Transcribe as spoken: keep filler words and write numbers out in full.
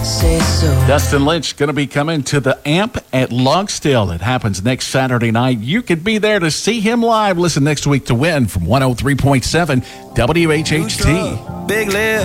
say so. Dustin Lynch going to be coming to the Amp at Logsdale. It happens next Saturday night. You could be there to see him live. Listen next week to Win from one oh three point seven W H H T. Big live.